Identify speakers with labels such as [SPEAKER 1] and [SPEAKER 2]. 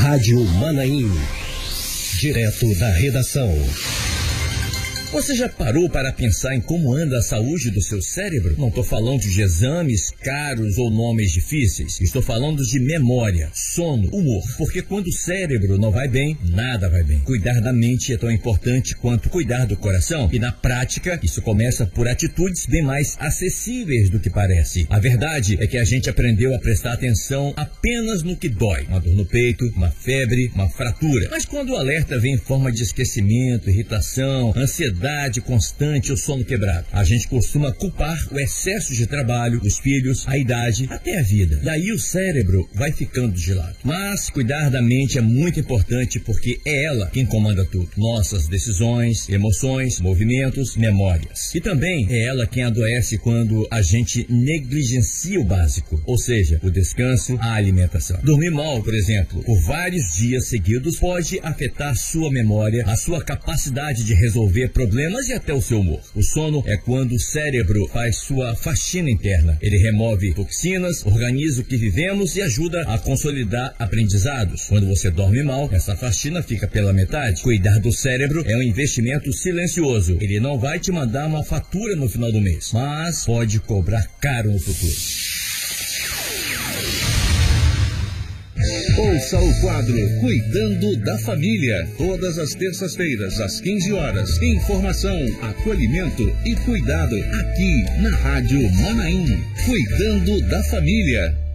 [SPEAKER 1] Rádio Manaim. Direto da redação.
[SPEAKER 2] Você já parou para pensar em como anda a saúde do seu cérebro? Não estou falando de exames caros ou nomes difíceis. Estou falando de memória, sono, humor. Porque quando o cérebro não vai bem, nada vai bem. Cuidar da mente é tão importante quanto cuidar do coração. E na prática, isso começa por atitudes bem mais acessíveis do que parece. A verdade é que a gente aprendeu a prestar atenção apenas no que dói. Uma dor no peito, uma febre, uma fratura. Mas quando o alerta vem em forma de esquecimento, irritação, ansiedade constante ou sono quebrado, a gente costuma culpar o excesso de trabalho, os filhos, a idade, até a vida. Daí o cérebro vai ficando de lado. Mas cuidar da mente é muito importante porque é ela quem comanda tudo. Nossas decisões, emoções, movimentos, memórias. E também é ela quem adoece quando a gente negligencia o básico, ou seja, o descanso, a alimentação. Dormir mal, por exemplo, por vários dias seguidos pode afetar sua memória, a sua capacidade de resolver problemas e até o seu humor. O sono é quando o cérebro faz sua faxina interna. Ele remove toxinas, organiza o que vivemos e ajuda a consolidar aprendizados. Quando você dorme mal, essa faxina fica pela metade. Cuidar do cérebro é um investimento silencioso. Ele não vai te mandar uma fatura no final do mês, mas pode cobrar caro no futuro.
[SPEAKER 3] Ouça o quadro Cuidando da Família, todas as terças-feiras, às 15 horas. Informação, acolhimento e cuidado aqui na Rádio Manaim. Cuidando da Família.